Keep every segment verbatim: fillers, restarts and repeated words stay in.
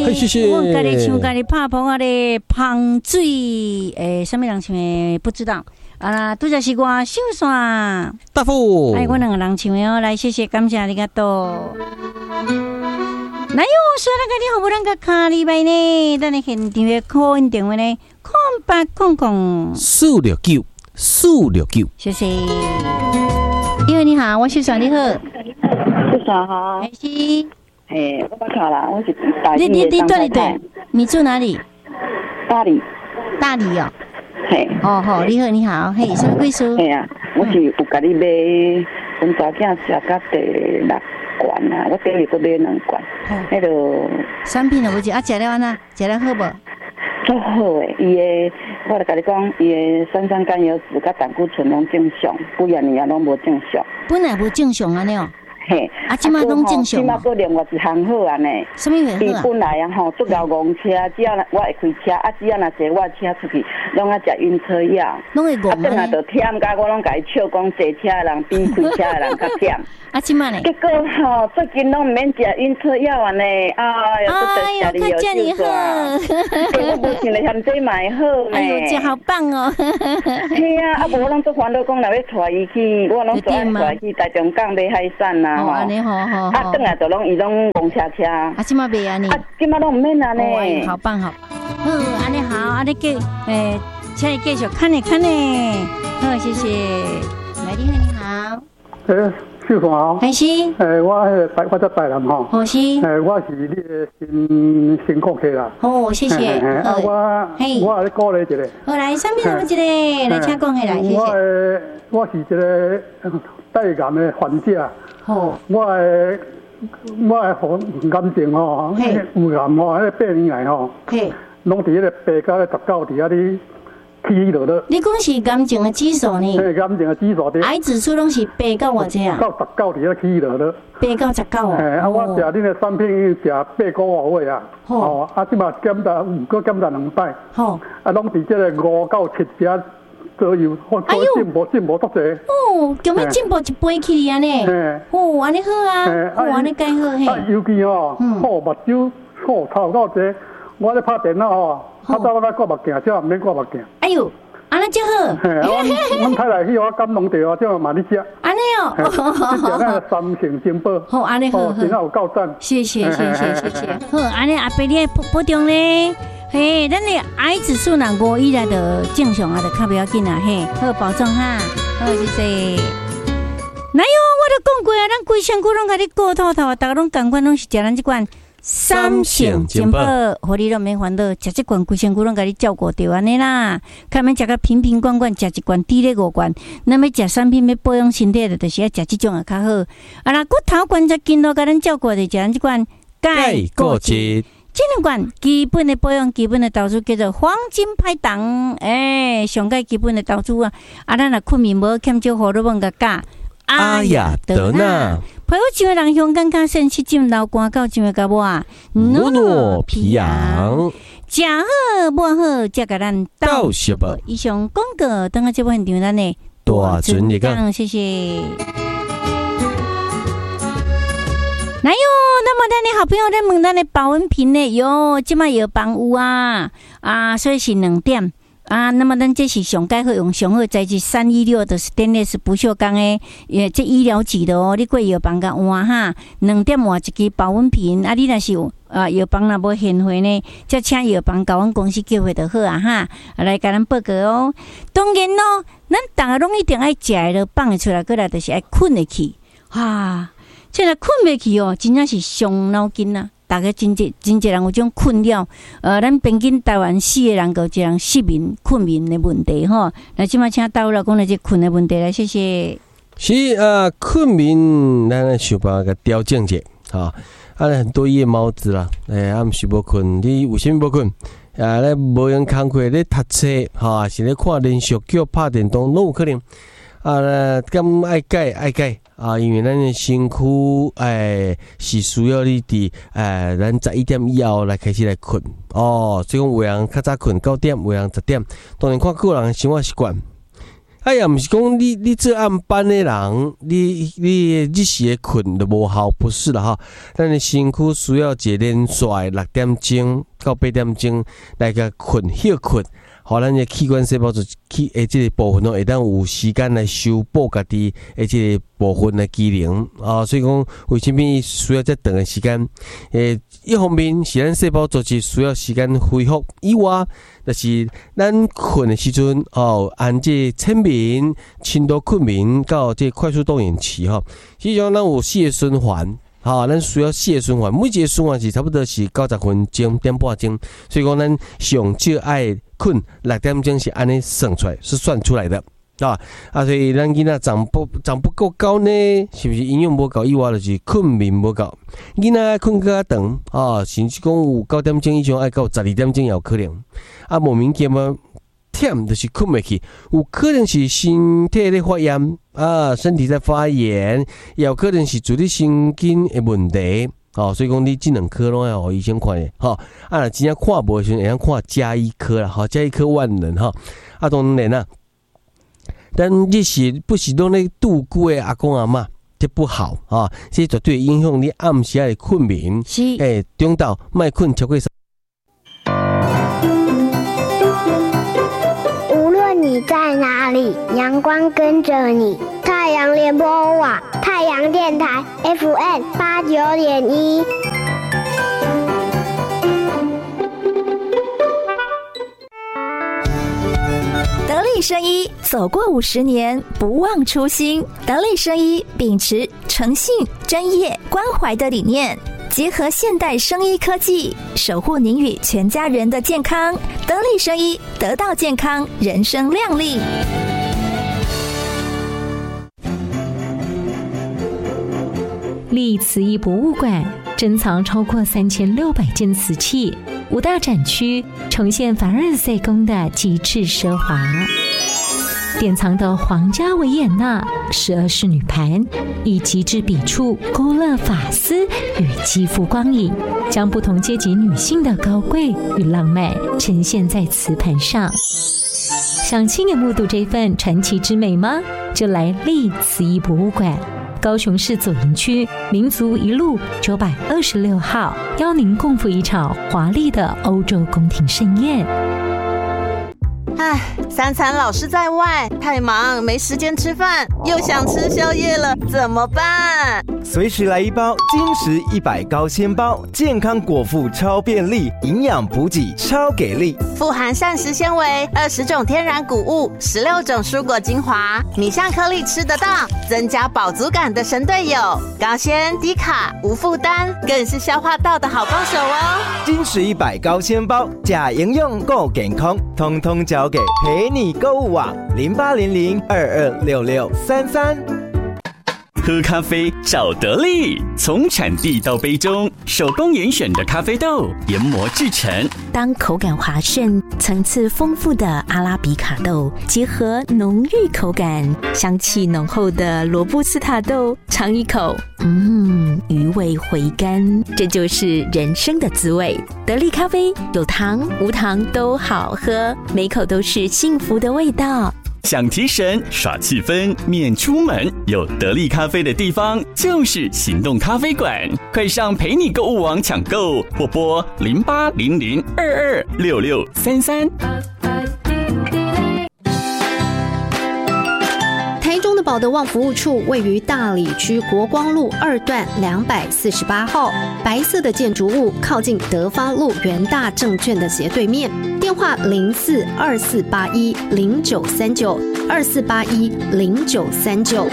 嘿，谢谢。 我家己唱家己拍捧啊咧，芳水诶，什么人唱的不知道啊？拄则是我秀山大富， 哎，我两个人唱的哦，来谢谢，感谢ありがとう。那有说那个你好不能个卡里边呢？等你现场的call in电话呢，空八空空四六九四六九， 谢谢。因为你好，我秀山你好， 秀山好， 哎是。 嘿，我卡啦，我是大你你理的张太太。 你住哪里？ 大理。 大理哦。 嘿。 哦好，你好你好，嘿，什么贵书？ 嘿啊，我是有甲你买，阮查囝食到第六罐啊，我顶日搁买两罐。迄个。 产品有无食？啊，食了安那？食了好无？ 足好诶，伊诶，我来甲你讲，伊诶三酸甘油酯甲胆固醇拢正常，几啊年啊拢无正常。 本来无正常安尼哦。 嘿， 啊，即马拢正常。即马搁另外一项好安尼。 什么会好啊？ 伊本来啊吼，做交公车，只要我会开车，啊，只要若坐我车出去，拢爱食晕车药。 拢会戆啊。 啊，等下就忝，甲我拢甲伊笑讲，坐车诶人比开车诶人较忝。 啊，即马呢？ 结果吼，最近拢毋免食晕车药安尼，哎呀， 哎呦，看见你好。 我无想着嫌这买好呢。 哎呦，这好棒哦。 嘿啊，啊无我拢做烦恼讲，若要带伊去，我拢做爱带去台中港买海产呐吼。 哦，安尼好好好。 啊，转来就拢伊拢公车车。 啊，即马袂安尼。 啊，即马拢毋免安尼。 哦，好棒好。好，安尼好，安尼继诶，请你继续看呢看呢。好，谢谢。来，你好，你好。 诶，秀山好。 还是。 诶，我迄台，我在台南吼。 好是。 诶，我是你的新新顾客啦。 哦，谢谢。 啊，我我来鼓励一个。 好，来，上面有一个，来，请讲起来，谢谢。 我诶，我是一个带癌的患者。 哦。 我诶，我诶患癌症吼，有癌吼，迄八年来吼，拢伫迄个八到十九伫遐哩。起落了。 你讲是癌症的指数呢？ 嘿，癌症的指数的。 癌指数拢是八到偌济啊？ 到十九伫遐起落了。 八到十九啊？ 嘿，啊，我食恁的产品食八个月啊。哦。啊，即马检查，搁检查两摆。好。啊，拢伫即个五到七只左右，我进步进步足济。 哦，咁样进步一倍起安尼。嘿。哦，安尼好啊。哦，安尼介好嘿。 啊，尤其哦，好目睭，好头到这，我咧拍电脑吼。他到那挂目镜，叫唔免挂目镜。 哎呦，安尼真好。 嘿，我我太太去我感动着哦，叫嘛你食。 安尼哦， 你食那个三成金宝。 好，安尼好， 真有够赞。 谢谢谢谢谢谢。好，安尼阿伯你保保重咧。嘿，咱的癌指数若五以内就正常啊，就较不要紧啦。嘿，好保重哈。好，谢谢。哪有我都讲过啊，咱规身躯拢甲你顾透透，大家拢共款，拢是食咱这款。三成金宝，互你拢免烦恼，食一罐规身躯拢甲你照顾着安尼啦。看免食个瓶瓶罐罐，食一罐滴咧五罐。咱要食产品要保养身体的，就是要食即种啊较好。啊啦，骨头关节筋都甲咱照顾着，食咱即罐钙固质。 这两罐基本的保养、基本的投资叫做黄金拍档，诶、欸，上个基本的投资啊。啊，咱若困眠无欠少荷尔蒙个钾。 阿雅德纳。 陪我一个人香港较sen七种老瓜到一个甲我努努皮羊， 食好抹好，才甲咱到食无。 以上广告，等下节目现场咱的大尊一讲， 谢谢。哪有？那么咱的好朋友在问咱的保温瓶呢？哟，即卖药房有啊啊，所以是两点。啊，那么咱这是上盖好用上好材质三一六的 stainless 不锈钢的，也这医疗级的哦。你过药房甲换哈，两点换一支保温瓶。啊，你若是有啊药房若无现货呢，则请药房甲阮公司叫货就好啊哈。啊来甲咱报告哦。当然咯，咱逐个拢一定爱食的，放会出来，过来就是爱困会去。啊，这个困袂去哦，真正是伤脑筋啊。大家真济真济人有种困扰，呃，咱平均台湾四个人，有一人失眠、困眠的问题吼。那即马请倒来讲来这困的问题来，谢谢。 是啊，困眠咱来想办法个调整者，哈、啊，啊很多夜猫子啦，诶、欸，啊毋是无困，你为什么无困？啊，咧无用工课咧读册，哈、啊，是咧看连续剧、拍电动，拢有可能。啊，咁爱改爱改。啊，因为咱的身躯诶是需要你伫诶，咱十一点以后来开始来困哦。所以讲有人较早困九点，有人十点，当然看个人的生活习惯。 哎呀，毋是讲你你做暗班的人，你你日时的困就无效，不是啦哈。咱的身躯需要一个连续六点钟到八点钟来个困休困，互咱的器官细胞就去诶，即个部分哦，会当有时间来修补家己诶，即个部分的机能啊。所以讲，为什么需要这长的时间？诶，一方面是咱细胞组织需要时间恢复，以外，就是咱困的时阵哦，按这浅眠、深度困眠到这快速动眼期哈，实际上咱有四个循环。好，咱需要四个循环，每一个循环是差不多是九十分钟、点半钟，所以讲咱上少爱困六点钟是安尼算出来，是算出来的啊啊！所以咱囡仔长不长不够高呢，是不是营养不够？以外就是困眠不够，囡仔困较长啊，甚至讲有九点钟以上爱到十二点钟也有可能啊，莫名其妙。忝就是困袂去，有可能是身体在发炎啊，身体在发炎，也有可能是自律神经的问题。哦，所以讲你这两科拢要互医生看的，哈、哦。啊，真正看无的时候，会当看加医科啦，哈，加医科万能哈。啊，当然啦，但日时不是拢咧度过的阿公阿嬷，这不好啊，这绝对影响你暗时的困眠。 是， 诶，中昼莫困超过三。 你在哪里？阳光跟着你。太阳联播网，太阳电台 F M 八九点一。 得力生医走过五十年，不忘初心。得力生医秉持诚信、专业、关怀的理念，结合现代生医科技，守护您与全家人的健康。得力生医，得到健康，人生亮丽。 立慈义博物馆珍藏超过三千六百件瓷器，五大展区呈现凡尔赛宫的极致奢华。典藏的皇家维也纳十二式女盘，以极致笔触勾勒发丝与肌肤光影，将不同阶级女性的高贵与浪漫呈现在瓷盘上。想亲眼目睹这份传奇之美吗？就来立慈义博物馆，高雄市左营区民族一路九百二十六号，邀您共赴一场华丽的欧洲宫廷盛宴。 唉，三餐老是在外，太忙没时间吃饭，又想吃宵夜了，怎么办？ 随时来一包金石一百高纤包，健康果腹超便利，营养补给超给力， 富含膳食纤维，二十种天然谷物，十六种蔬果精华，米香颗粒吃得到，增加饱足感的神队友，高纤低卡无负担，更是消化道的好帮手哦。 金石一百高纤包，假营养够健康，通通交给陪你购物网零八零零二二六六三三。 喝咖啡找得力，从产地到杯中，手工严选的咖啡豆研磨制成。 当口感滑顺、层次丰富的阿拉比卡豆，结合浓郁口感、香气浓厚的罗布斯塔豆，尝一口，嗯，余味回甘，这就是人生的滋味。得力咖啡有糖无糖都好喝，每口都是幸福的味道。 想提神耍气氛免出门，有得力咖啡的地方就是行动咖啡馆，快上陪你购物网抢购，或拨零八零零二二六六三三。 台中的保德旺服务处位于大里区国光路二段两百四十八号，白色的建筑物靠近德发路元大证券的斜对面，电话零四二四八一零九三九二四八一零九三九。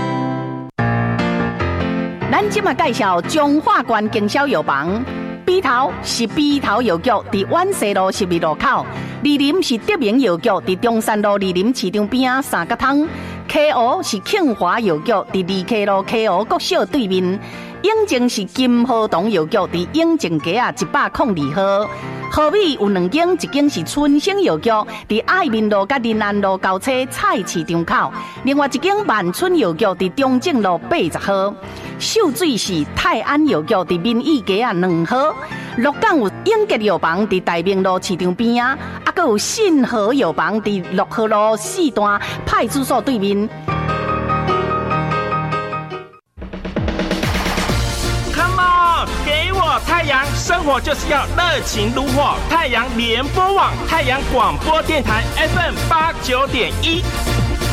咱今嘛介绍中华关经销药房，笔头是笔头药局，伫万西路十二路口；二林是德明药局，伫中山路二林市场边啊三角汤。K O 是庆华药局，伫二 K 路 K O 国小对面；永靖是金和堂药局，伫永靖街啊一百零二號。河美有两间，一间是春生药局，伫爱民路甲林安路交叉菜市场口；另外一间万春药局伫中正路八十號。秀水是泰安药局，伫民意街啊两號。鹿港有永吉药房，伫大明路市场边啊。啊还有信和药房伫六号路四段派出所对面。 Come on， 给我太阳，生活就是要热情如火。太阳联播网，太阳广播电台 F M 八九点一。